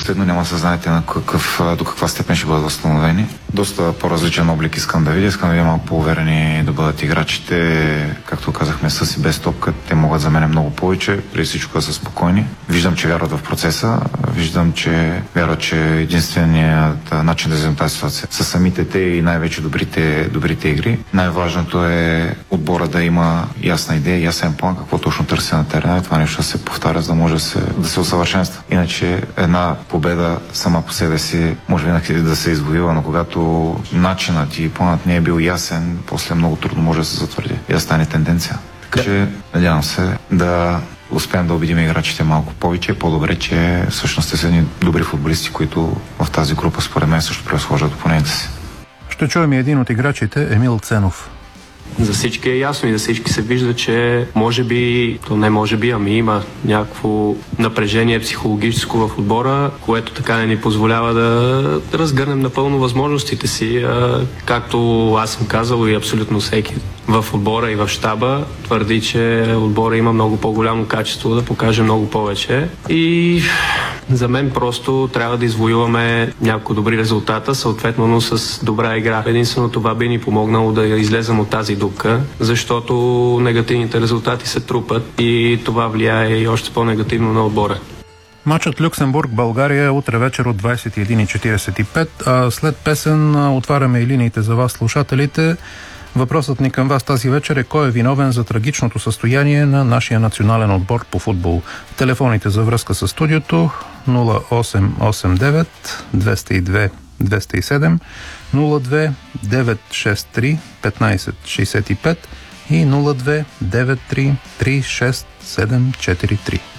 Следно няма да знаете до каква степен ще бъдат възстановени. Доста по-различен облик искам да видя. Искам да видя малко по-уверени да бъдат играчите. Както казахме, с и без топка. Те могат за мен много повече. Преди всичко да са спокойни. Виждам, че вярват в процеса. Виждам, че вярват, че единственият начин да вземем тази ситуация са самите те и най-вече добрите игри. Най-важното е отбора да има ясна идея, ясен план, какво точно търси на терена. Това нещо се повтаря, за да може да се усъвършенства. Иначе една победа сама по себе си може винаги да се извоюва, но когато начинът и планът не е бил ясен, после много трудно може да се затвърди и да стане тенденция. Така че надявам се да успеем да убедим играчите малко повече, по-добре, че всъщност те са едни добри футболисти, които в тази група според мен също превъзхождат опонентите си. Ще чуем и един от играчите, Емил Ценов. За всички е ясно и за всички се вижда, че има някакво напрежение психологическо в отбора, което така не ни позволява да разгърнем напълно възможностите си. Както аз съм казал и абсолютно всеки в отбора и в щаба твърди, че отбора има много по-голямо качество да покаже много повече. И за мен просто трябва да извоюваме няколко добри резултата, съответно, но с добра игра. Единствено това би ни помогнало да излезем от тази дупка, защото негативните резултати се трупат и това влияе и още по-негативно на отбора. Матчът Люксембург-България е утре вечер от 21:45, а след песен отваряме и линиите за вас, слушателите. Въпросът ни към вас тази вечер е: кой е виновен за трагичното състояние на нашия национален отбор по футбол? Телефоните за връзка с студиото 0889 202 207, 02 963 1565 и 02 93 36743.